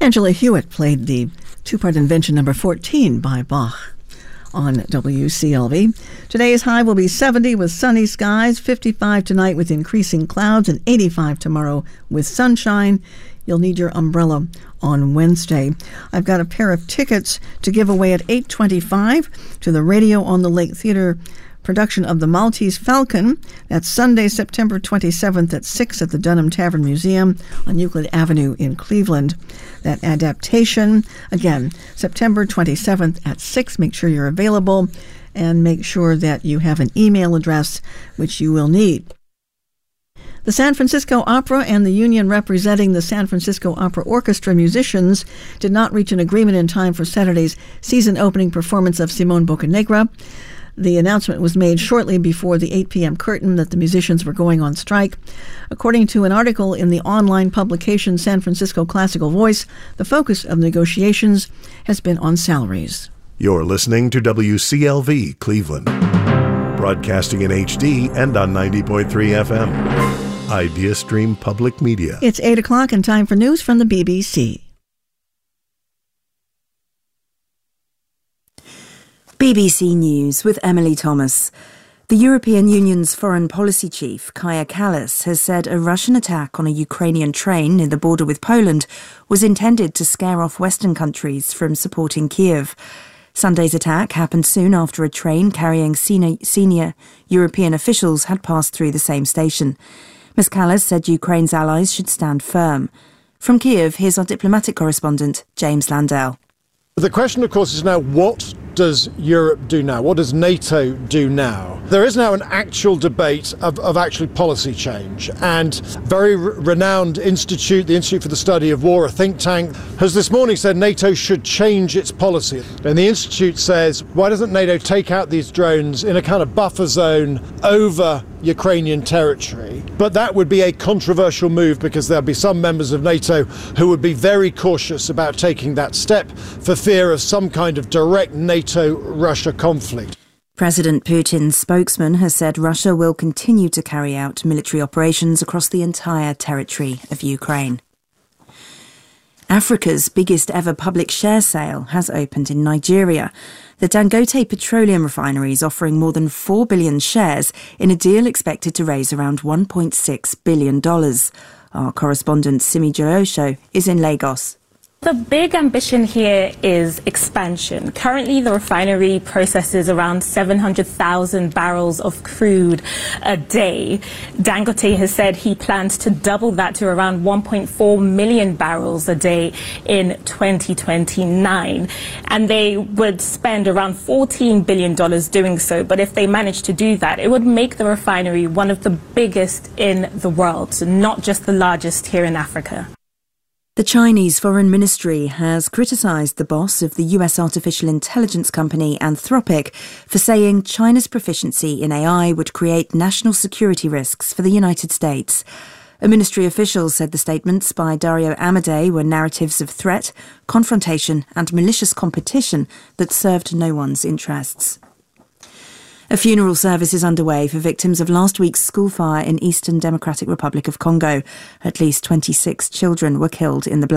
Angela Hewitt played the two-part Invention number 14 by Bach on WCLV. Today's high will be 70 with sunny skies, 55 tonight with increasing clouds, and 85 tomorrow with sunshine. You'll need your umbrella on Wednesday. I've got a pair of tickets to give away at 8:25 to the Radio on the Lake Theater production of The Maltese Falcon. That's Sunday, September 27th at 6 at the Dunham Tavern Museum on Euclid Avenue in Cleveland. That adaptation, again, September 27th at 6. Make sure you're available and make sure that you have an email address, which you will need. The San Francisco Opera and the union representing the San Francisco Opera Orchestra musicians did not reach an agreement in time for Saturday's season-opening performance of Simón Boccanegra. The announcement was made shortly before the 8 p.m. curtain that the musicians were going on strike. According to an article in the online publication San Francisco Classical Voice, the focus of negotiations has been on salaries. You're listening to WCLV Cleveland, broadcasting in HD and on 90.3 FM. Idea Stream Public Media. It's 8 o'clock and time for news from the BBC. BBC News with Emily Thomas. The European Union's foreign policy chief, Kaja Kallas, has said a Russian attack on a Ukrainian train near the border with Poland was intended to scare off Western countries from supporting Kiev. Sunday's attack happened soon after a train carrying senior European officials had passed through the same station. Ms. Kallas said Ukraine's allies should stand firm. From Kiev, here's our diplomatic correspondent, James Landale. The question, of course, is now what does Europe do now? What does NATO do now? There is now an actual debate of actually policy change, and very renowned institute, the Institute for the Study of War, a think tank, has this morning said NATO should change its policy. And the institute says, why doesn't NATO take out these drones in a kind of buffer zone over Ukrainian territory? But that would be a controversial move because there'll be some members of NATO who would be very cautious about taking that step for fear of some kind of direct NATO-Russia conflict. President Putin's spokesman has said Russia will continue to carry out military operations across the entire territory of Ukraine. Africa's biggest ever public share sale has opened in Nigeria. The Dangote Petroleum Refinery is offering more than 4 billion shares in a deal expected to raise around $1.6 billion. Our correspondent Simi Joosho is in Lagos. The big ambition here is expansion. Currently, the refinery processes around 700,000 barrels of crude a day. Dangote has said he plans to double that to around 1.4 million barrels a day in 2029. And they would spend around $14 billion doing so. But if they manage to do that, it would make the refinery one of the biggest in the world, so not just the largest here in Africa. The Chinese Foreign Ministry has criticised the boss of the US artificial intelligence company Anthropic for saying China's proficiency in AI would create national security risks for the United States. A ministry official said the statements by Dario Amodei were narratives of threat, confrontation and malicious competition that served no one's interests. A funeral service is underway for victims of last week's school fire in Eastern Democratic Republic of Congo. At least 26 children were killed in the blast.